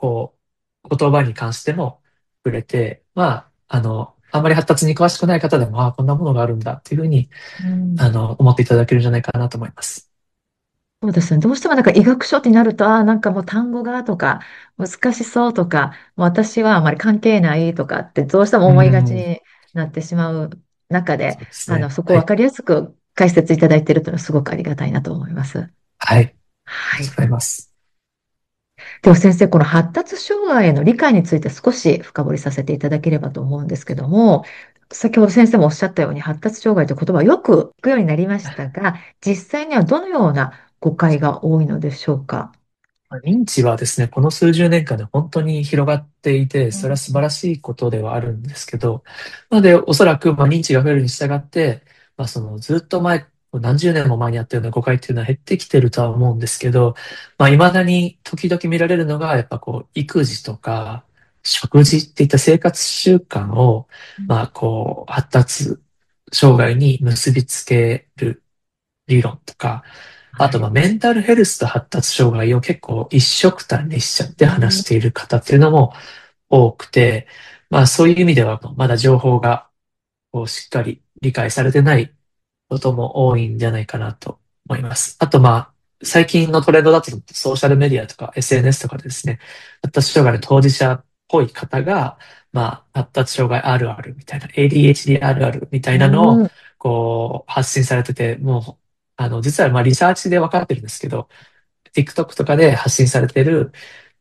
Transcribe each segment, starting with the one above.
言葉に関しても触れて、あんまり発達に詳しくない方でも、ああ、こんなものがあるんだっていうふうに、 うん。 思っていただけるんじゃないかなと思います。 そうですね。どうしてもなんか医学書ってなると、なんかもう単語がとか、難しそうとか、もう私はあまり関係ないとかってどうしてもう思いがちん、 になってしまう中で、 そうですね。 そこをはい。 わかりやすく解説いただいているというのはすごくありがたいなと思います。 はい。ありはい。 がとうございます。 では先生、この発達障害への理解について少し深掘りさせていただければと思うんですけども、先ほど先生もおっしゃったように発達障害という言葉をよく聞くようになりましたが、実際にはどのような誤解が多いのでしょうか。 認知はですね、この数十年間で本当に広がっていて、 うん。 それは素晴らしいことではあるんですけど、なので、おそらく、認知が増えるに従って、ずっと前、何十年も前にやったような誤解っていうのは減ってきてるとは思うんですけど、未だに時々見られるのが、やっぱ育児とか、食事っていった生活習慣を、発達障害に結びつける理論とか、あと、 はい。 メンタルヘルスと発達障害を結構一緒くたにしちゃって話うんしている方っていうのも多くて、そういう意味では、まだ情報がしっかり理解されてないことも多いんじゃないかなと思います。あと、最近のトレンドだとソーシャルメディアとか SNS とかでですね、発達障害の当事者っぽい方が、発達障害あるあるみたいな、ADHD あるあるみたいなのを、 うん。 発信されてて、もう、実はリサーチで分かってるんですけど、TikTok とかで発信されてる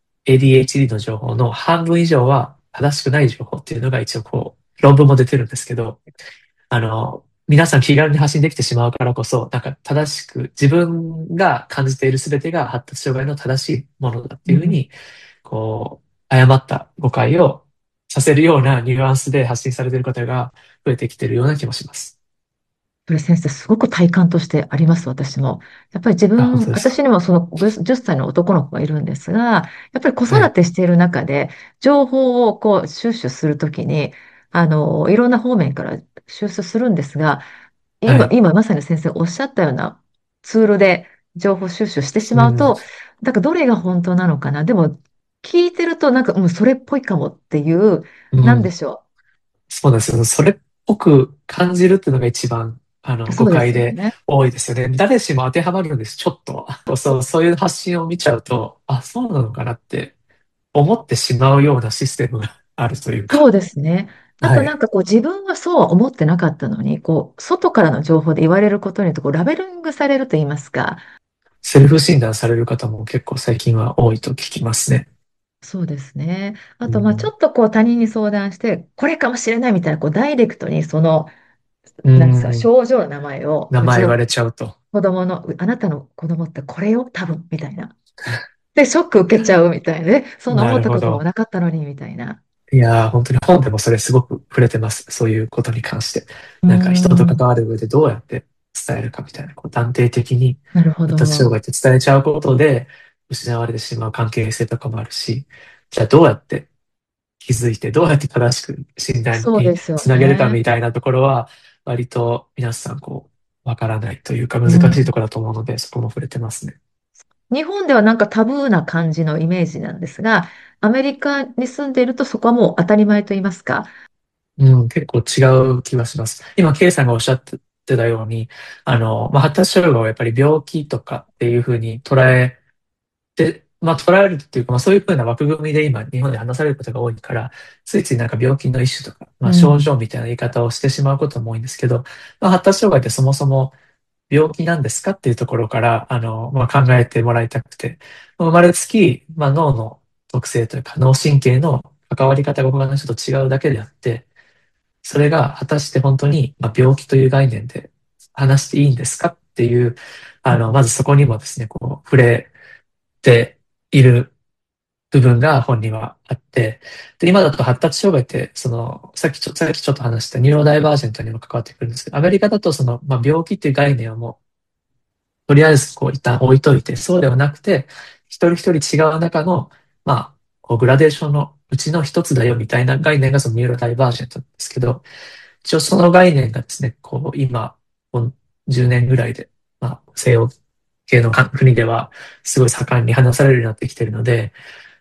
ADHD の情報の半分以上は正しくない情報っていうのが一応論文も出てるんですけど、皆さん気軽に発信できてしまうからこそ、なんか正しく自分が感じている全てが発達障害の正しいものだってうん。 いうふうに、誤った誤解をさせるようなニュアンスで発信されている方が増えてきているような気もします。 これ先生、すごく体感としてあります、私も。やっぱりあ、本当ですか。 私にもその10歳の男の子がいるんですが、やっぱり子育はい。 てしている中で、情報を収集するときに、いろんな方面から収集するんですが、 はい。 今まさに先生おっしゃったようなツールで情報収集してしうん。 まうと、だからどれが本当なのかな。でも、聞いてるとなんか、それっぽいかもっていう、なんでうん。 しょそうなんですよ。それっぽく感じるっていうのが一番、 う。そ誤うです解でよね。 多いですよね。誰しも当てはまるんです、ちょっと。そういう発信を見ちゃうと、あ、そうなのかなって思ってしまうようなシステムがあるというか。 そうですね。あとはい。 なんか自分はそうは思ってなかったのに、外からの情報で言われることによってラベリングされると言いますか。 セルフ診断される方も結構最近は多いと聞きますね。 そうですね。あとちょうん。 っと他人に相談して、これかもしれないみたいなダイレクトにうなんですか、 ん。 症状の名前を、うちの名前言われちゃうと。 あなたの子供ってこれよ、多分、みたいな。で、ショック受けちゃうみたいなね。そんなな思ったこともるほど。 なかったのに、みたいな。 いやー、本当に本でもそれすごく触れてます。そういうことに関して。 うーなんか人とん、 関わる上でどうやって伝えるかみたいな、断定的になるほ発達ど。 障害って伝えちゃうことで失われてしまう関係性とかもあるし、じゃあどうやって気づいて、どうやって正しく診断にそうですよつなげるかね。 みたいなところは、割と皆さんわからないというか難うん。 しいところだと思うので、そこも触れてますね。 日本ではなんかタブーな感じのイメージなんですが、アメリカに住んでいるとそこはもう当たり前と言いますか。 うん、結構違う気がします。今、ケイさんがおっしゃってたように、発達障害をやっぱり病気とかっていうふうに捉えて、捉えるっていうか、そういうふうな枠組みで今、日本で話されることが多いから、ついついなんか病気の一種とか、症うん。 状みたいな言い方をしてしまうことも多いんですけど、発達障害ってそもそも病気なんですかっていうところから、考えてもらいたくて、生まれつき、脳の特性というか、脳神経の関わり方が他の人と違うだけであって、それが果たして本当に、病気という概念で話していいんですかっていう、まずそこにもですね、触れている部分が本にはあって、で、今だと発達障害って、さっきちょっと話したニューロダイバージェントにも関わってくるんですけど、アメリカだと病気っていう概念はもう、とりあえず一旦置いといて、そうではなくて、一人一人違う中の、グラデーションのうちの一つだよみたいな概念がそのニューロダイバージェントなんですけど、一応その概念がですね、今、この10年ぐらいで、西洋系の国ではすごい盛んに話されるようになってきているので、